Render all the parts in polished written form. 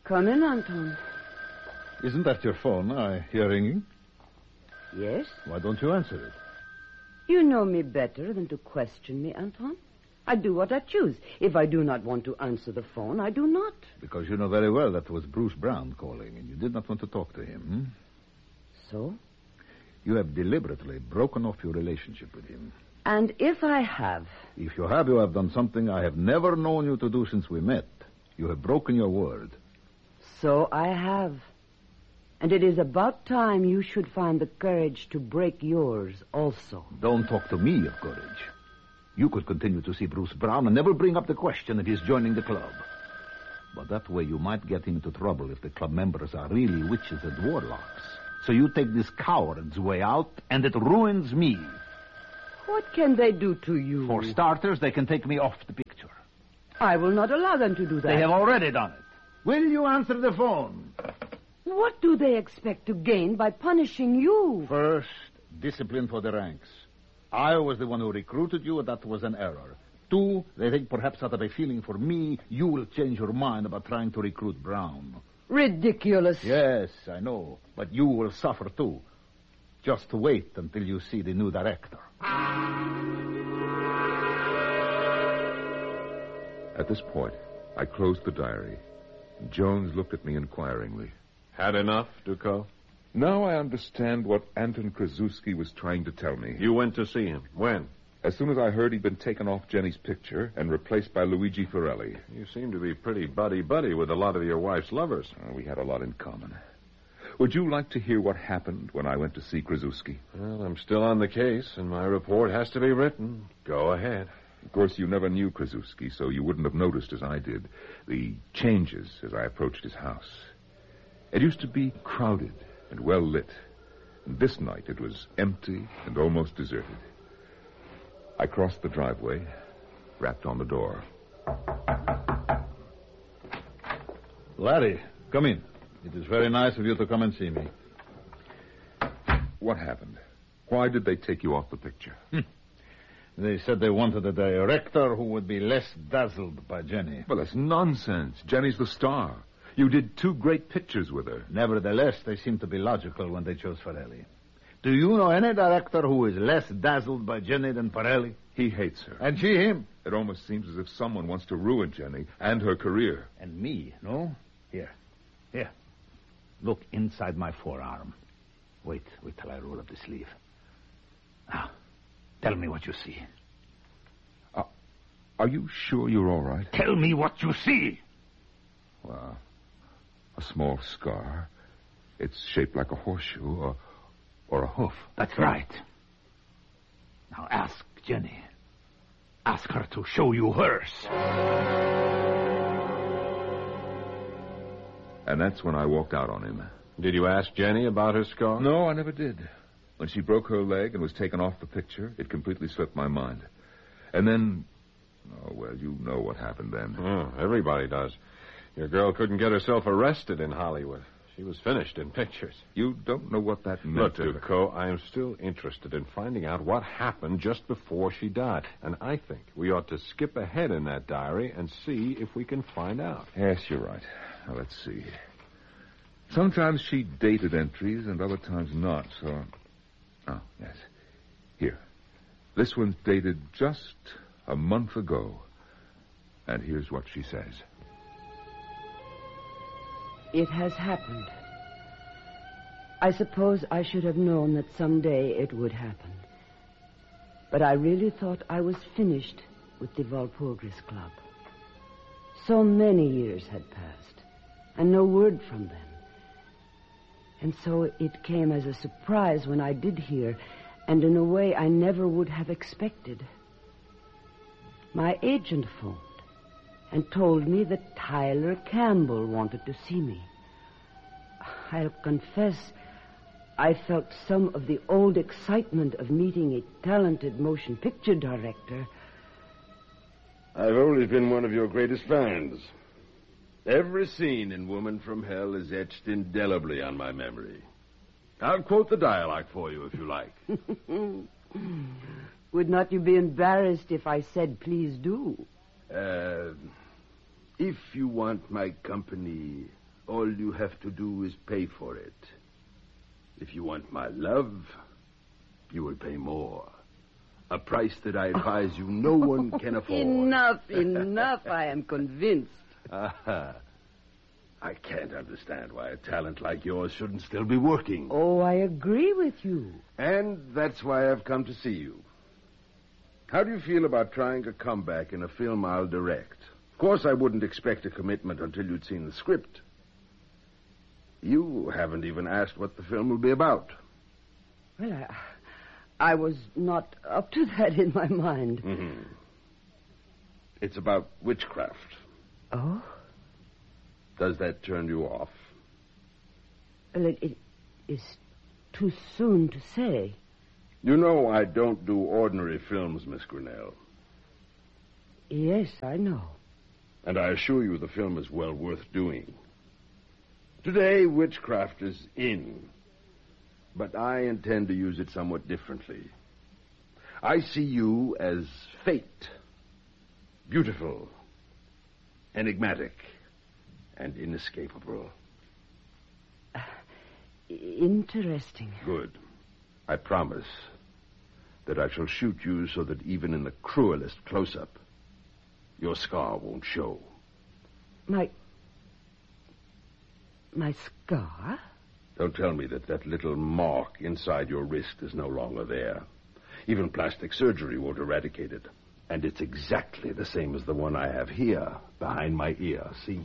Come in, Anton. Isn't that your phone I hear ringing? Yes? Why don't you answer it? You know me better than to question me, Anton. I do what I choose. If I do not want to answer the phone, I do not. Because you know very well that it was Bruce Brown calling, and you did not want to talk to him. So? You have deliberately broken off your relationship with him. And if I have? If you have done something I have never known you to do since we met. You have broken your word. So I have. And it is about time you should find the courage to break yours also. Don't talk to me of courage. You could continue to see Bruce Brown and never bring up the question of his joining the club. But that way you might get him into trouble if the club members are really witches and warlocks. So you take this coward's way out, and it ruins me. What can they do to you? For starters, they can take me off the picture. I will not allow them to do that. They have already done it. Will you answer the phone? What do they expect to gain by punishing you? First, discipline for the ranks. I was the one who recruited you, and that was an error. 2, they think perhaps out of a feeling for me, you will change your mind about trying to recruit Brown. Ridiculous. Yes, I know. But you will suffer, too. Just wait until you see the new director. At this point, I closed the diary. Jones looked at me inquiringly. Had enough, Ducot? Now I understand what Anton Krasuski was trying to tell me. You went to see him. When? As soon as I heard he'd been taken off Jenny's picture and replaced by Luigi Ferrelli. You seem to be pretty buddy-buddy with a lot of your wife's lovers. We had a lot in common. Would you like to hear what happened when I went to see Krasuski? Well, I'm still on the case, and my report has to be written. Go ahead. Of course, you never knew Krasuski, so you wouldn't have noticed, as I did, the changes as I approached his house. It used to be crowded and well lit. And this night it was empty and almost deserted. I crossed the driveway, rapped on the door. Larry, come in. It is very nice of you to come and see me. What happened? Why did they take you off the picture? They said they wanted a director who would be less dazzled by Jenny. Well, that's nonsense. Jenny's the star. You did 2 great pictures with her. Nevertheless, they seem to be logical when they chose Ferrelli. Do you know any director who is less dazzled by Jenny than Ferrelli? He hates her. And she him. It almost seems as if someone wants to ruin Jenny and her career. And me, no? Here. Look inside my forearm. Wait till I roll up the sleeve. Now, tell me what you see. Are you sure you're all right? Tell me what you see. Well, a small scar. It's shaped like a horseshoe or a hoof. That's right. Now ask Jenny. Ask her to show you hers. And that's when I walked out on him. Did you ask Jenny about her scar? No, I never did. When she broke her leg and was taken off the picture, it completely slipped my mind. And then... Oh, well, you know what happened then. Oh, everybody does. Your girl couldn't get herself arrested in Hollywood. She was finished in pictures. You don't know what that meant. Look, Ducot, I am still interested in finding out what happened just before she died. And I think we ought to skip ahead in that diary and see if we can find out. Yes, you're right. Now, let's see. Sometimes she dated entries and other times not, so... Oh, yes. Here. This one's dated just a month ago. And here's what she says. It has happened. I suppose I should have known that someday it would happen. But I really thought I was finished with the Walpurgis Club. So many years had passed, and no word from them. And so it came as a surprise when I did hear, and in a way I never would have expected. My agent phoned and told me that Tyler Campbell wanted to see me. I'll confess, I felt some of the old excitement of meeting a talented motion picture director. I've always been one of your greatest fans. Every scene in Woman from Hell is etched indelibly on my memory. I'll quote the dialogue for you if you like. Would not you be embarrassed if I said, please do? If you want my company, all you have to do is pay for it. If you want my love, you will pay more. A price that I advise you no one can afford. Enough. I am convinced. I can't understand why a talent like yours shouldn't still be working. Oh, I agree with you. And that's why I've come to see you. How do you feel about trying a comeback in a film I'll direct? Of course, I wouldn't expect a commitment until you'd seen the script. You haven't even asked what the film will be about. Well, I was not up to that in my mind. Mm-hmm. It's about witchcraft. Oh? Does that turn you off? Well, it is too soon to say. You know I don't do ordinary films, Miss Grinnell. Yes, I know. And I assure you the film is well worth doing. Today, witchcraft is in. But I intend to use it somewhat differently. I see you as fate. Beautiful, enigmatic, and inescapable. Interesting. Good. I promise that I shall shoot you so that even in the cruelest close-up, your scar won't show. My scar? Don't tell me that little mark inside your wrist is no longer there. Even plastic surgery won't eradicate it. And it's exactly the same as the one I have here, behind my ear, see?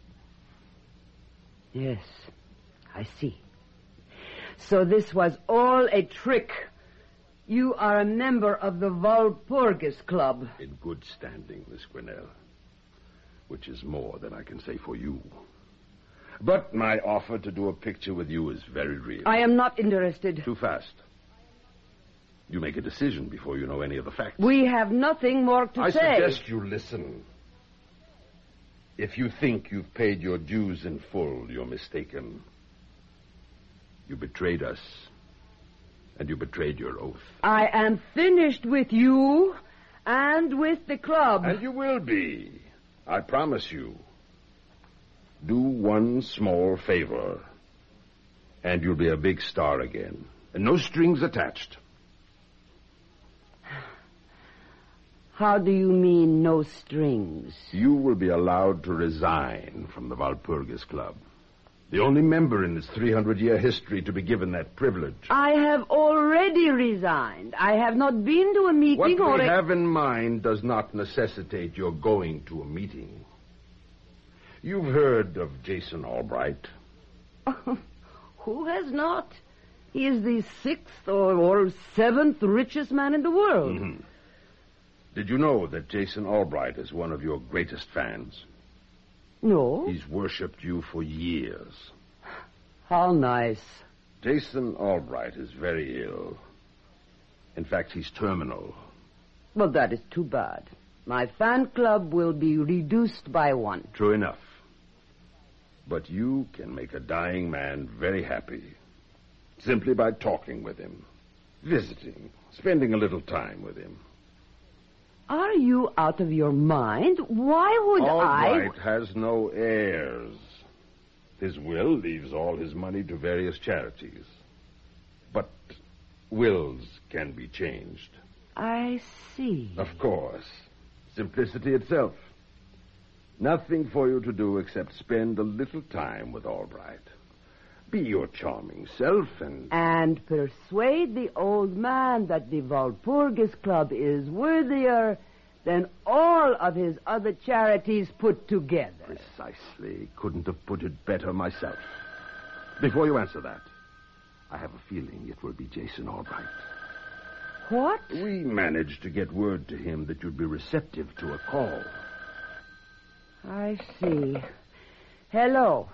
Yes, I see. So this was all a trick. You are a member of the Walpurgis Club. In good standing, Miss Grinnell. Which is more than I can say for you. But my offer to do a picture with you is very real. I am not interested. Too fast. You make a decision before you know any of the facts. We have nothing more to say. I suggest you listen. If you think you've paid your dues in full, you're mistaken. You betrayed us. And you betrayed your oath. I am finished with you and with the club. And you will be. I promise you. Do one small favor, and you'll be a big star again. And no strings attached. How do you mean, no strings? You will be allowed to resign from the Walpurgis Club. The only member in its 300-year history to be given that privilege. I have already resigned. I have not been to a meeting What we have in mind does not necessitate your going to a meeting. You've heard of Jason Albright. Who has not? He is the 6th or 7th richest man in the world. Mm-hmm. Did you know that Jason Albright is one of your greatest fans? No. He's worshipped you for years. How nice. Jason Albright is very ill. In fact, he's terminal. Well, that is too bad. My fan club will be reduced by 1. True enough. But you can make a dying man very happy. Simply by talking with him, visiting, spending a little time with him. Are you out of your mind? Why would Albright has no heirs. His will leaves all his money to various charities. But wills can be changed. I see. Of course. Simplicity itself. Nothing for you to do except spend a little time with Albright. Be your charming self and persuade the old man that the Walpurgis Club is worthier than all of his other charities put together. Precisely. Couldn't have put it better myself. Before you answer that, I have a feeling it will be Jason Albright. What? We managed to get word to him that you'd be receptive to a call. I see. Hello.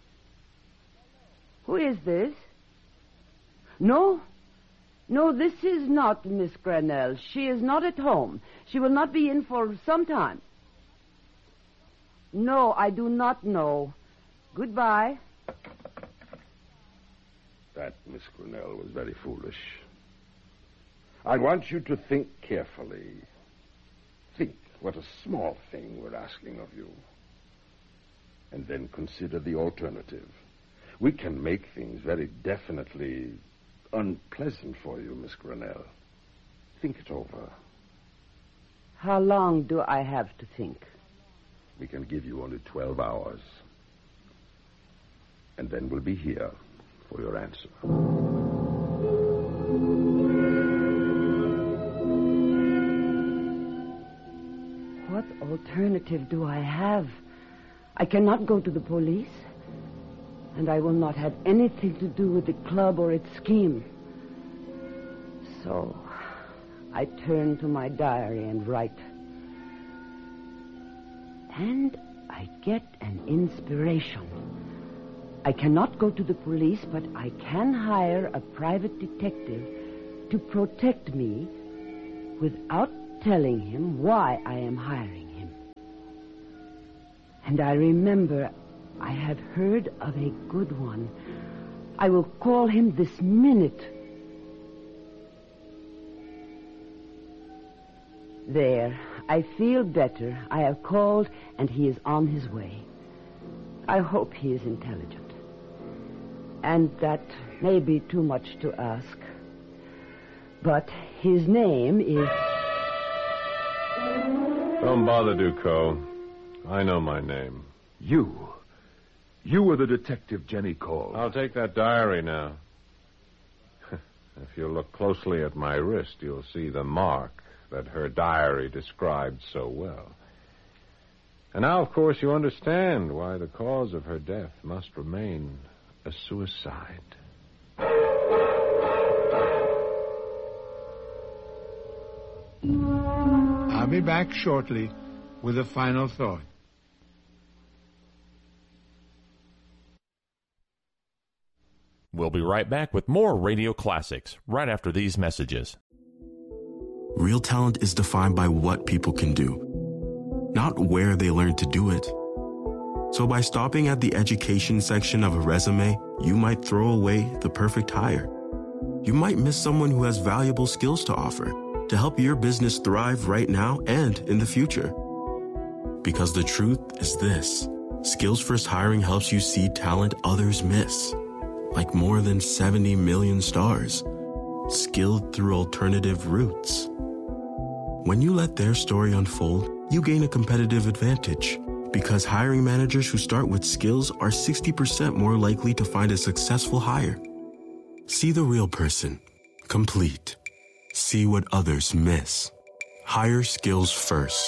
Who is this? No, this is not Miss Grinnell. She is not at home. She will not be in for some time. No, I do not know. Goodbye. That, Miss Grinnell, was very foolish. I want you to think carefully. Think what a small thing we're asking of you. and then consider the alternative. We can make things very definitely unpleasant for you, Miss Grinnell. Think it over. How long do I have to think? We can give you only 12 hours. And then we'll be here for your answer. What alternative do I have? I cannot go to the police, and I will not have anything to do with the club or its scheme. So, I turn to my diary and write. And I get an inspiration. I cannot go to the police, but I can hire a private detective to protect me without telling him why I am hiring him. And I remember I have heard of a good one. I will call him this minute. There, I feel better. I have called, and he is on his way. I hope he is intelligent. And that may be too much to ask. But his name is... Don't bother, Ducot. I know my name. You were the detective Jenny called. I'll take that diary now. If you look closely at my wrist, you'll see the mark that her diary described so well. And now, of course, you understand why the cause of her death must remain a suicide. I'll be back shortly with a final thought. We'll be right back with more Radio Classics right after these messages. Real talent is defined by what people can do, not where they learn to do it. So by stopping at the education section of a resume, you might throw away the perfect hire. You might miss someone who has valuable skills to offer to help your business thrive right now and in the future. Because the truth is this: Skills First Hiring helps you see talent others miss, like more than 70 million stars, skilled through alternative routes. When you let their story unfold, you gain a competitive advantage, because hiring managers who start with skills are 60% more likely to find a successful hire. See the real person, complete. See what others miss. Hire skills first.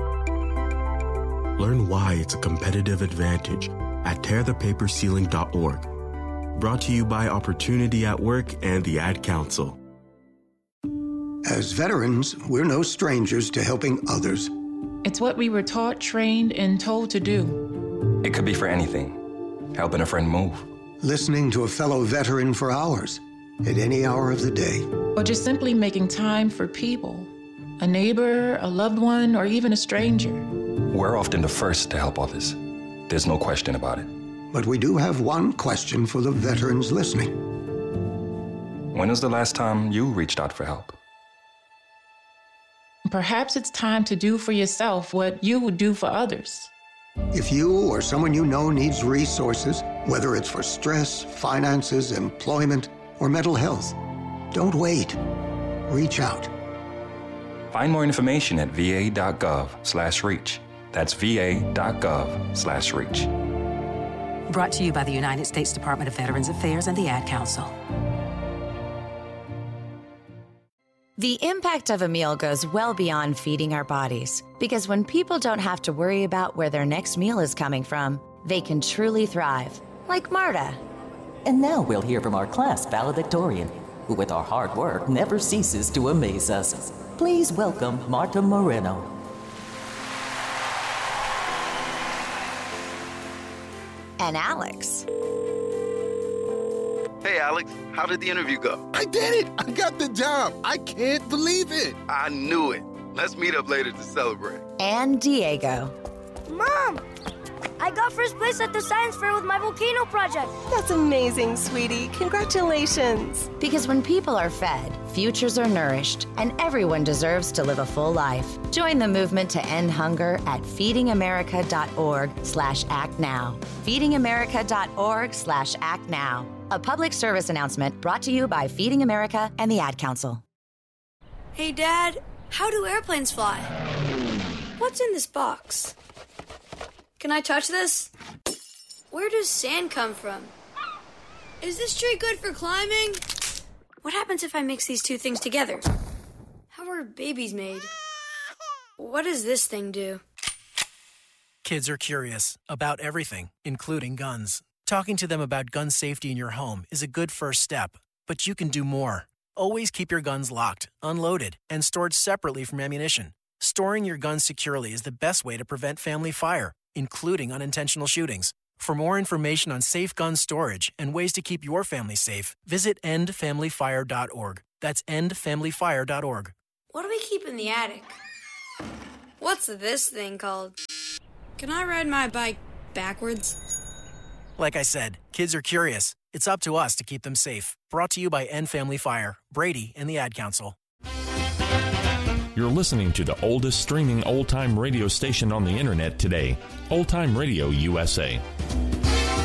Learn why it's a competitive advantage at tearthepaperceiling.org. Brought to you by Opportunity at Work and the Ad Council. As veterans, we're no strangers to helping others. It's what we were taught, trained, and told to do. It could be for anything. Helping a friend move. Listening to a fellow veteran for hours, at any hour of the day. Or just simply making time for people. A neighbor, a loved one, or even a stranger. We're often the first to help others. There's no question about it. But we do have one question for the veterans listening. When was the last time you reached out for help? Perhaps it's time to do for yourself what you would do for others. If you or someone you know needs resources, whether it's for stress, finances, employment, or mental health, don't wait. Reach out. Find more information at va.gov/reach. That's va.gov/reach. Brought to you by the United States Department of Veterans Affairs and the Ad Council. The impact of a meal goes well beyond feeding our bodies, because when people don't have to worry about where their next meal is coming from, they can truly thrive, like Marta. And now we'll hear from our class valedictorian, who with our hard work never ceases to amaze us. Please welcome Marta Moreno. And Alex. Hey, Alex, how did the interview go? I did it! I got the job! I can't believe it! I knew it. Let's meet up later to celebrate. And Diego. Mom! I got first place at the science fair with my volcano project. That's amazing, sweetie. Congratulations. Because when people are fed, futures are nourished, and everyone deserves to live a full life. Join the movement to end hunger at feedingamerica.org/actnow. feedingamerica.org/actnow. A public service announcement brought to you by Feeding America and the Ad Council. Hey, Dad, how do airplanes fly? What's in this box? Can I touch this? Where does sand come from? Is this tree good for climbing? What happens if I mix these two things together? How are babies made? What does this thing do? Kids are curious about everything, including guns. Talking to them about gun safety in your home is a good first step, but you can do more. Always keep your guns locked, unloaded, and stored separately from ammunition. Storing your guns securely is the best way to prevent family fire, including unintentional shootings. For more information on safe gun storage and ways to keep your family safe, visit endfamilyfire.org. That's endfamilyfire.org. What do we keep in the attic? What's this thing called? Can I ride my bike backwards? Like I said, kids are curious. It's up to us to keep them safe. Brought to you by End Family Fire, Brady, and the Ad Council. You're listening to the oldest streaming old-time radio station on the internet today, Old Time Radio USA.